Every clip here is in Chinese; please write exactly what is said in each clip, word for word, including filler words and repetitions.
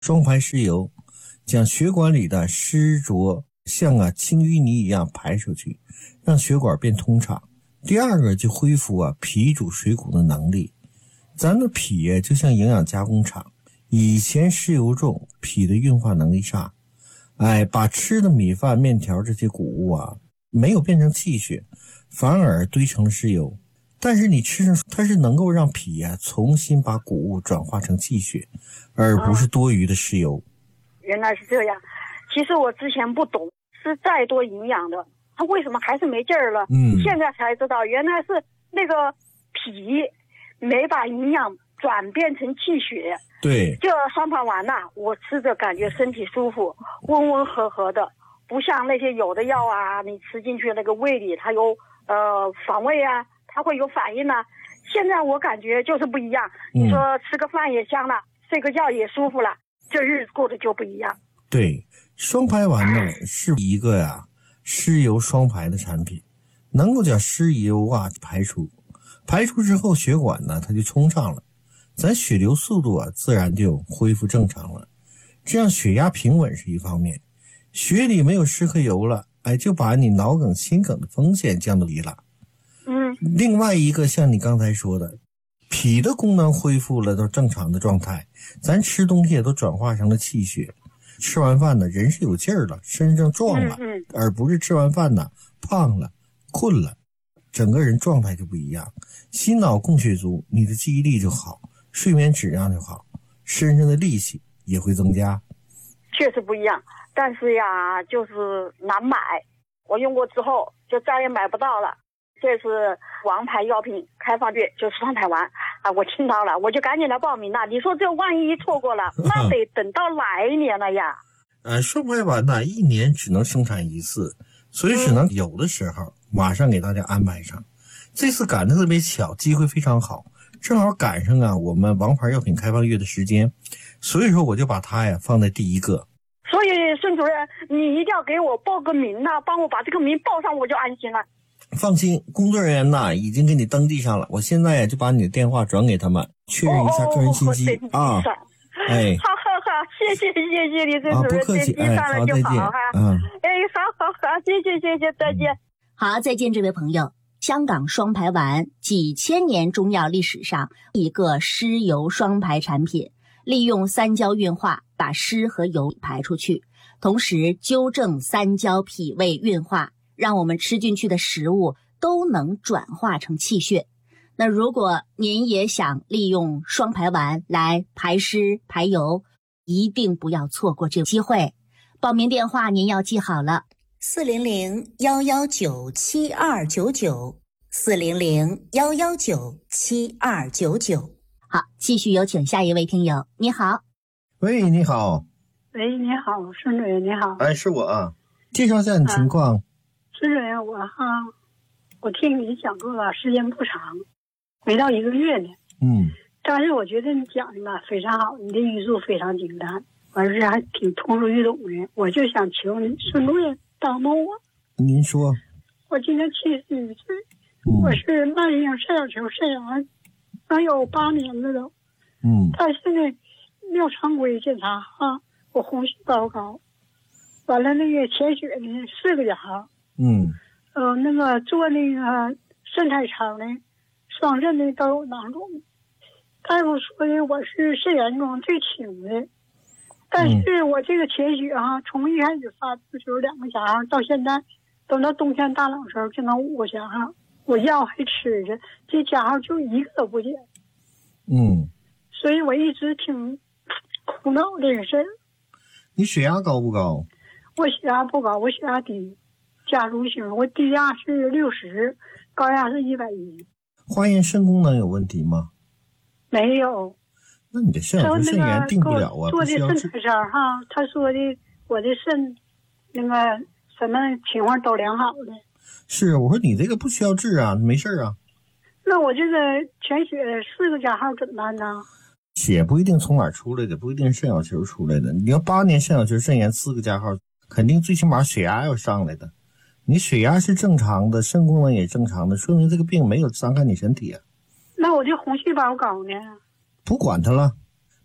双排湿疣将血管里的湿浊像啊清淤泥一样排出去，让血管变通畅。第二个就恢复啊脾主水谷的能力。咱的脾就像营养加工厂，以前湿疣重，脾的运化能力差，哎，把吃的米饭面条这些谷物啊没有变成气血，反而堆成了湿疣。但是你吃上它是能够让脾啊重新把谷物转化成气血，而不是多余的湿疣。 原来是这样，其实我之前不懂，吃再多营养的它为什么还是没劲儿了？嗯，现在才知道原来是那个脾没把营养转变成气血。 对， 这双盘丸呐、啊，我吃着感觉身体舒服，温温和和的，不像那些有的药啊，你吃进去那个胃里它有呃反胃啊，它会有反应啊。现在我感觉就是不一样，你说吃个饭也香了，睡个觉也舒服了，这日子过得就不一样。 对，双排丸呢是一个呀、啊、湿疣双排的产品，能够将湿疣啊排出，排出之后血管呢它就通畅了，咱血流速度啊自然就恢复正常了，这样血压平稳是一方面，血里没有湿和油了，哎，就把你脑梗心梗的风险降到低了。 嗯， 另外一个像你刚才说的，脾的功能恢复了到正常的状态，咱吃东西也都转化成了气血，吃完饭呢人是有劲儿了，身上壮了、嗯嗯、而不是吃完饭呢胖了困了，整个人状态就不一样，心脑供血足，你的记忆力就好，睡眠质量就好，身上的力气也会增加。 确实不一样，但是呀就是难买，我用过之后就再也买不到了。这是王牌药品开放月，就是双排丸啊！我听到了，我就赶紧来报名了。你说这万一错过了，那得等到哪一年了呀？ 呃，双排丸呢，一年只能生产一次，所以只能有的时候马上给大家安排上。嗯、这次赶得特别巧，机会非常好，正好赶上啊我们王牌药品开放月的时间，所以说我就把它呀放在第一个。 所以孙主任，你一定要给我报个名呐、啊，帮我把这个名报上，我就安心了。 放心，工作人员呐已经给你登记上了，我现在呀就把你的电话转给他们，确认一下个人信息、哦、啊。哎， 好好好，谢谢谢谢你，孙主任， 啊、不客气， 哎，好，再见， 嗯， 哎，好好好，谢谢谢谢，再见。 好，再见，这位朋友。香港双排丸几千年中药历史上一个湿疣双排产品，利用三焦运化把湿和油排出去，同时纠正三焦脾胃运化，让我们吃进去的食物都能转化成气血。那如果您也想利用双排丸来排湿排油，一定不要错过这个机会。报名电话您要记好了，四零零幺幺九七二九九，四零零幺幺九七二九九。好，继续有请下一位听友。你好。 喂，你好。 喂，你好，孙主任，你好。 哎，是我啊，介绍一下你情况。啊， 孙主任，我哈，我听你讲课吧，时间不长，没到一个月呢。 嗯。 但是我觉得你讲的吧非常好，你的语速非常精湛，完事还挺通俗易懂的。我就想求你，孙主任帮帮我。 您说。 我今年七十一岁，嗯、我是慢性肾小球肾癌，能有八年了都。 嗯。 但是呢，尿常规检查哈，我红细胞高，完了那个潜血呢四个加号。 嗯。 呃，那个做那个肾彩超呢，双肾呢都有囊肿。大夫说的我是肾炎中最轻的，但是我这个潜血哈、啊，从一开始发的时候两个加号，到现在等到冬天大冷时候就能五个加号，我药还吃着，这加号就一个都不减。 嗯， 所以我一直挺苦恼这个事儿。 你血压高不高？ 我血压不高，我血压低，家族型，我低压是六十，高压是一百一。 化验肾功能有问题吗？ 没有。 那你的肾小球肾炎定不了啊， 做的肾彩超哈，他说的我的肾那个什么情况都良好的。 是，我说你这个不需要治啊，没事啊。 那我这个全血四个加号怎么办呢？ 血不一定从哪儿出来的，不一定是肾小球出来的。你要八年肾小球肾炎四个加号，肯定最起码血压要上来的。你血压是正常的，肾功能也正常的，说明这个病没有伤害你身体啊。 那我这红细胞高呢？ 不管它了，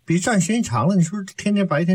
比站时间长了，你是不是天天白天